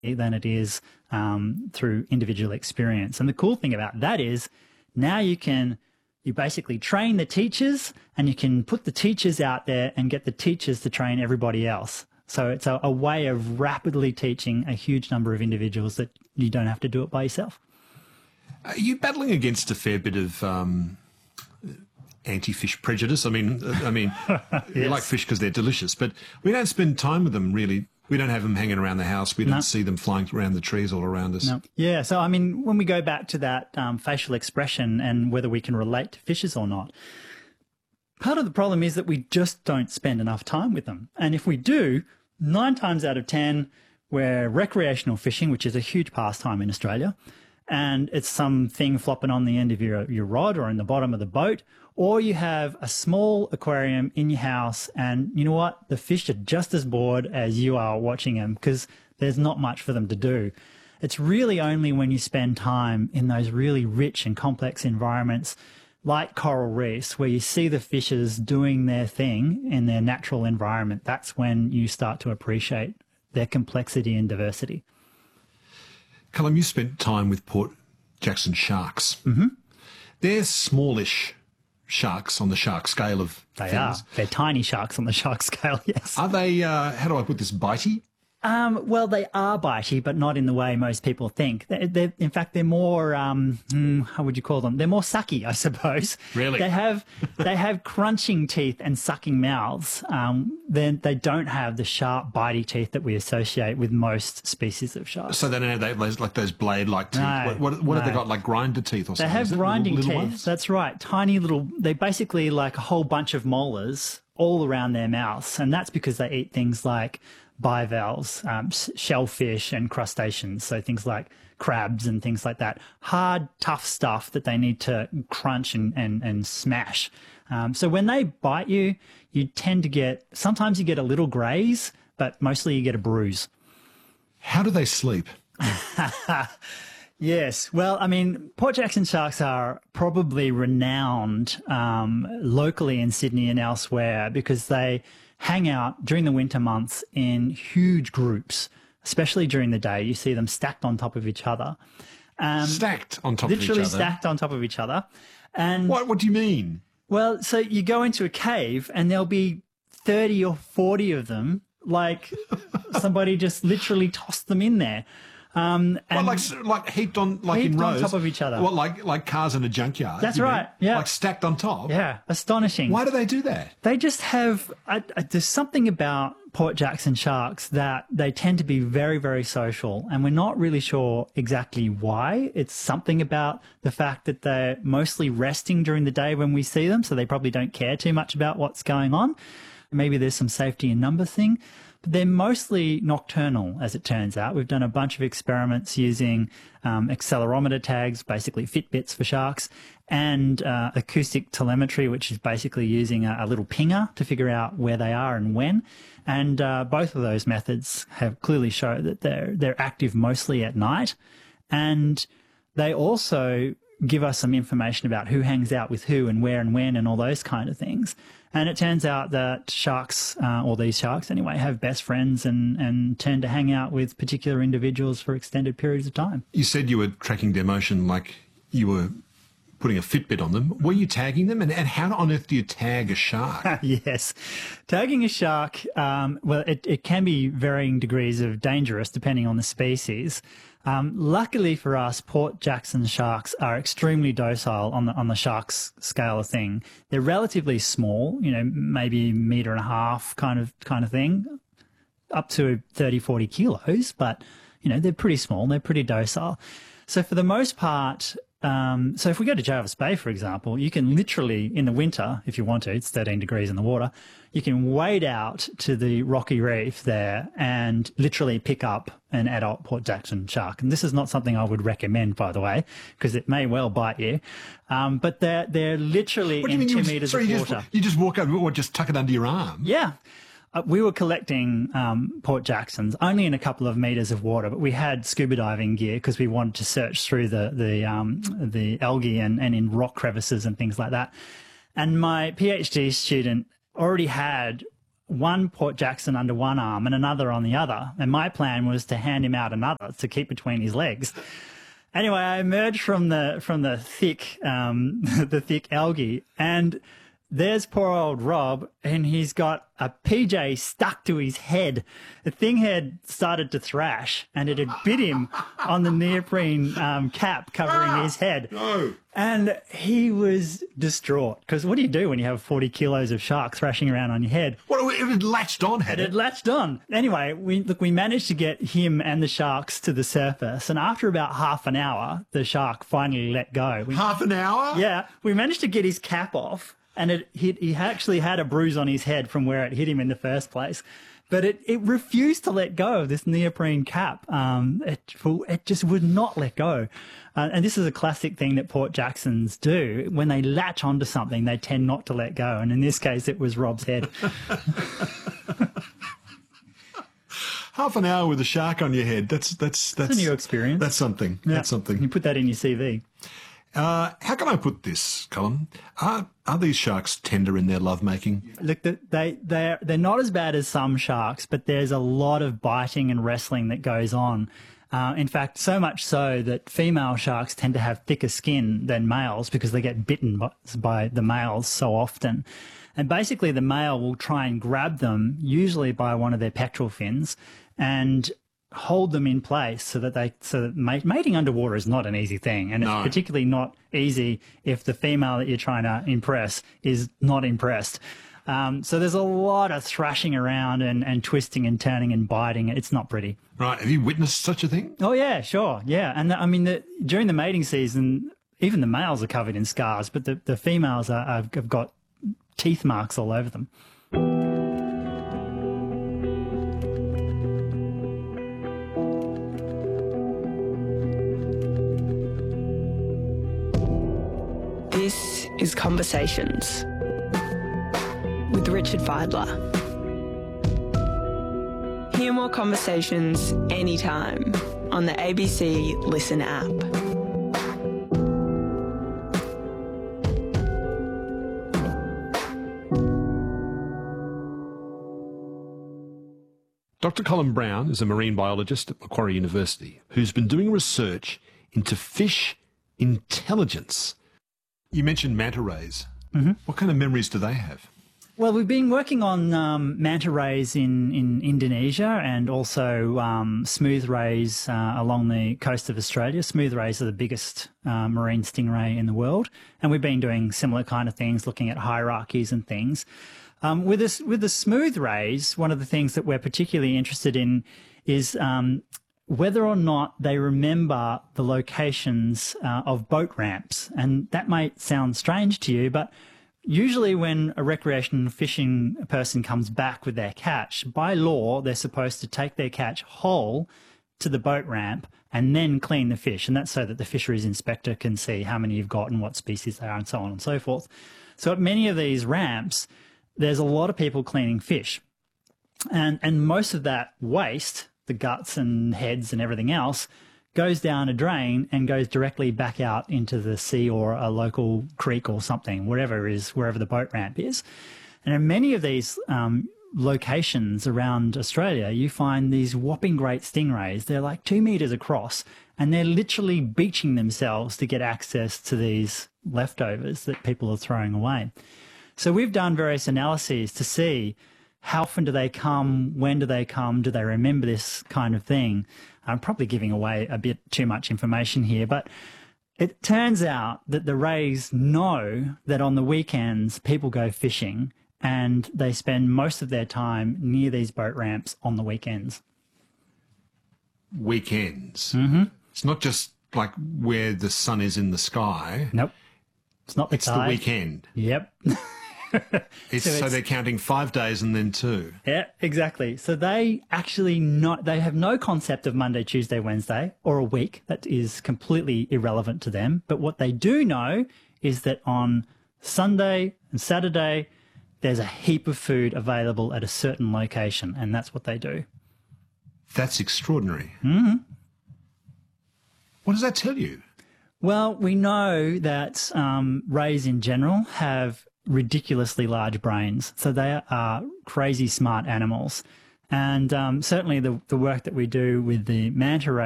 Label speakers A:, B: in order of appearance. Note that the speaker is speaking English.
A: than it is through individual experience. And the cool thing about that is now you basically train the teachers, and you can put the teachers out there and get the teachers to train everybody else. So it's a way of rapidly teaching a huge number of individuals that you don't have to do it by yourself.
B: Are you battling against a fair bit of anti-fish prejudice? I mean,
A: Yes.
B: You like fish because they're delicious, but we don't spend time with them really. We don't have them hanging around the house. We don't see them flying around the trees all around us.
A: No. Yeah, so I mean, when we go back to that facial expression and whether we can relate to fishes or not, part of the problem is that we just don't spend enough time with them. And if we do, 9 times out of 10, we're recreational fishing, which is a huge pastime in Australia, and it's something flopping on the end of your rod or in the bottom of the boat, or you have a small aquarium in your house, and you know what? The fish are just as bored as you are watching them because there's not much for them to do. It's really only when you spend time in those really rich and complex environments like coral reefs, where you see the fishes doing their thing in their natural environment, that's when you start to appreciate their complexity and diversity.
B: Callum, you spent time with Port Jackson sharks.
A: Mm-hmm.
B: They're smallish sharks on the shark scale of
A: They
B: things.
A: are. They're tiny sharks on the shark scale, yes.
B: Are they, how do I put this, bitey?
A: Well, they are bitey, but not in the way most people think. In fact, they're more, how would you call them? They're more sucky, I suppose.
B: Really?
A: They have crunching teeth and sucking mouths. Then they don't have the sharp, bitey teeth that we associate with most species of sharks.
B: So they don't have those blade-like teeth.
A: No,
B: What have they got, like grinder teeth or something?
A: They have grinding
B: little
A: teeth.
B: ones?
A: That's right. Tiny little, they basically like a whole bunch of molars all around their mouths. And that's because they eat things like bivalves, shellfish and crustaceans. So things like crabs and things like that. Hard, tough stuff that they need to crunch and smash. So when they bite you, you tend to sometimes you get a little graze, but mostly you get a bruise.
B: How do they sleep?
A: Yes. Well, I mean, Port Jackson sharks are probably renowned locally in Sydney and elsewhere because they hang out during the winter months in huge groups, especially during the day. You see them stacked on top of each other.
B: Stacked on top of each other?
A: Literally stacked on top of each other. And
B: What do you mean?
A: well, so you go into a cave and there'll be 30 or 40 of them, like somebody just literally tossed them in there. And
B: Like heaped on, like
A: heaped
B: in rows?
A: on top of each other.
B: What, like cars in a junkyard?
A: That's
B: you mean?
A: right, yeah.
B: Like stacked on top?
A: Yeah, astonishing.
B: Why do they do that?
A: They just have, there's something about Port Jackson sharks that they tend to be very, very social, and we're not really sure exactly why. It's something about the fact that they're mostly resting during the day when we see them, so they probably don't care too much about what's going on. Maybe there's some safety in number thing. But they're mostly nocturnal, as it turns out. We've done a bunch of experiments using accelerometer tags, basically Fitbits for sharks, and acoustic telemetry, which is basically using a little pinger to figure out where they are and when. And both of those methods have clearly shown that they're active mostly at night. And they also give us some information about who hangs out with who and where and when and all those kind of things. And it turns out that sharks, or these sharks anyway, have best friends and tend to hang out with particular individuals for extended periods of time.
B: You said you were tracking their motion like you were putting a Fitbit on them. Were you tagging them? And how on earth do you tag a shark?
A: Yes. Tagging a shark, well, it can be varying degrees of dangerous depending on the species. Luckily for us, Port Jackson sharks are extremely docile on the sharks scale of thing. They're relatively small, maybe 1.5 meters kind of thing, up to 30, 40 kilos, but, they're pretty small, they're pretty docile. So for the most part, so if we go to Jervis Bay, for example, you can literally, in the winter, if you want to, it's 13 degrees in the water, you can wade out to the rocky reef there and literally pick up an adult Port Jackson shark. And this is not something I would recommend, by the way, because it may well bite you. But they're literally in 2 meters of water.
B: You just walk over or just tuck it under your arm?
A: Yeah. We were collecting Port Jacksons only in a couple of meters of water, but we had scuba diving gear because we wanted to search through the algae and in rock crevices and things like that. And my PhD student already had one Port Jackson under one arm and another on the other. And my plan was to hand him out another to keep between his legs. Anyway, I emerged from the thick the thick algae, and there's poor old Rob, and he's got a PJ stuck to his head. The thing had started to thrash, and it had bit him on the neoprene cap covering his head.
B: No.
A: And he was distraught, because what do you do when you have 40 kilos of shark thrashing around on your head?
B: Well, it had latched on, had
A: It
B: it?
A: had latched on. Anyway, we managed to get him and the sharks to the surface, and after about half an hour, the shark finally let go.
B: Half an hour?
A: Yeah, we managed to get his cap off, and he actually had a bruise on his head from where it hit him in the first place. But it refused to let go of this neoprene cap. It just would not let go. And this is a classic thing that Port Jacksons do. When they latch onto something, they tend not to let go. And in this case, it was Rob's head.
B: Half an hour with a shark on your head. That's
A: a new experience.
B: That's something.
A: Yeah.
B: That's something.
A: You put that in your CV.
B: How can I put this, Colin? Are these sharks tender in their lovemaking?
A: Look, they're not as bad as some sharks, but there's a lot of biting and wrestling that goes on. In fact, so much so that female sharks tend to have thicker skin than males because they get bitten by the males so often. And basically the male will try and grab them, usually by one of their pectoral fins, and hold them in place so that mating underwater is not an easy thing, and it's particularly not easy if the female that you're trying to impress is not impressed. So there's a lot of thrashing around and twisting and turning and biting. It's not pretty.
B: Right. Have you witnessed such a thing?
A: Oh yeah, sure, yeah. And I mean, during the mating season, even the males are covered in scars, but the females have got teeth marks all over them.
C: This is Conversations with Richard Fidler. Hear more conversations anytime on the ABC Listen app.
B: Dr. Colin Brown is a marine biologist at Macquarie University who's been doing research into fish intelligence. You mentioned manta rays. Mm-hmm. What kind of memories do they have?
A: Well, we've been working on manta rays in Indonesia and also smooth rays along the coast of Australia. Smooth rays are the biggest marine stingray in the world, and we've been doing similar kind of things, looking at hierarchies and things. With the smooth rays, one of the things that we're particularly interested in is whether or not they remember the locations of boat ramps. And that might sound strange to you, but usually when a recreational fishing person comes back with their catch, by law, they're supposed to take their catch whole to the boat ramp and then clean the fish. And that's so that the fisheries inspector can see how many you've got and what species they are and so on and so forth. So at many of these ramps, there's a lot of people cleaning fish. And most of that waste, the guts and heads and everything else, goes down a drain and goes directly back out into the sea or a local creek or something, wherever the boat ramp is. And in many of these locations around Australia, you find these whopping great stingrays. They're like 2 meters across, and they're literally beaching themselves to get access to these leftovers that people are throwing away. So we've done various analyses to see how often do they come, when do they come, do they remember this kind of thing. I'm probably giving away a bit too much information here, but it turns out that the rays know that on the weekends people go fishing and they spend most of their time near these boat ramps on the weekends.
B: Weekends?
A: Mm-hmm.
B: It's not just like where the sun is in the sky.
A: Nope. It's not the
B: It's the weekend.
A: Yep.
B: So they're counting 5 days and then 2.
A: Yeah, exactly. So they actually they have no concept of Monday, Tuesday, Wednesday, or a week. That is completely irrelevant to them. But what they do know is that on Sunday and Saturday, there's a heap of food available at a certain location, and that's what they do.
B: That's extraordinary.
A: Mm-hmm.
B: What does that tell you?
A: Well, we know that rays in general have ridiculously large brains. So they are crazy smart animals. And certainly the work that we do with the manta ray